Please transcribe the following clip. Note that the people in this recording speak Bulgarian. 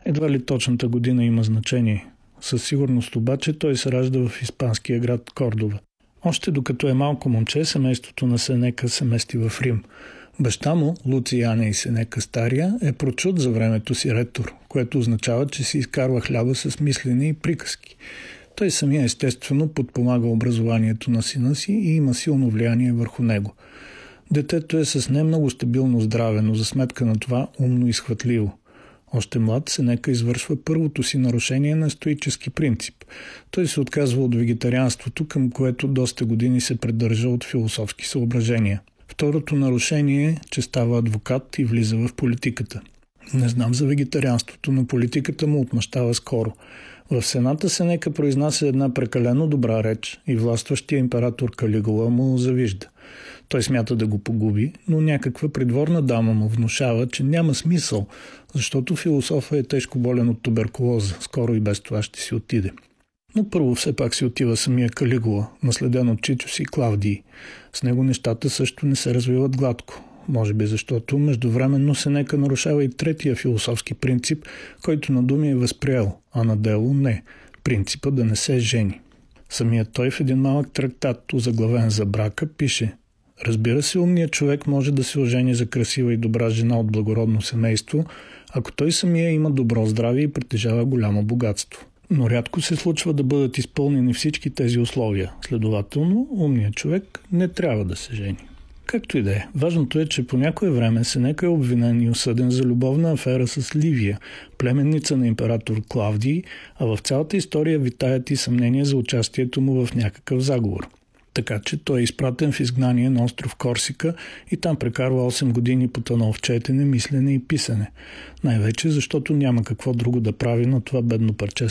Едва ли точната година има значение. Със сигурност обаче той се ражда в испанския град Кордова. Още докато е малко момче, семейството на Сенека се мести в Рим. Баща му, Луцияне и Сенека Стария, е прочут за времето си ретор, което означава, че си изкарва хляба с мислене и приказки. Той самия естествено подпомага образованието на сина си и има силно влияние върху него. Детето е с не много стабилно здраве, но за сметка на това умно и схватливо. Още млад Сенека извършва първото си нарушение на стоически принцип. Той се отказва от вегетарианството, към което доста години се придържа от философски съображения. Второто нарушение е, че става адвокат и влиза в политиката. Не знам за вегетарианството, но политиката му отмъщава скоро. В Сената Сенека произнася една прекалено добра реч и властващия император Калигула му завижда. Той смята да го погуби, но някаква придворна дама му внушава, че няма смисъл, защото философът е тежко болен от туберкулоза, скоро и без това ще си отиде. Но първо все пак си отива самия Калигула, наследен от чичо си Клавдий. С него нещата също не се развиват гладко. Може би защото междувременно Сенека нарушава и третия философски принцип, който на думи е възприел, а на дело не – принципа да не се жени. Самият той в един малък трактат, озаглавен за брака, пише: разбира се, умният човек може да се ожени за красива и добра жена от благородно семейство, ако той самия има добро здраве и притежава голямо богатство. Но рядко се случва да бъдат изпълнени всички тези условия. Следователно, умният човек не трябва да се жени. Както и да е, важното е, че по някое време Сенека е обвинен и осъден за любовна афера с Ливия, племенница на император Клавдий, а в цялата история витаят и съмнения за участието му в някакъв заговор. Така че той е изпратен в изгнание на остров Корсика и там прекарва 8 години потънал в четене, мислене и писане. Най-вече защото няма какво друго да прави на това бедно парче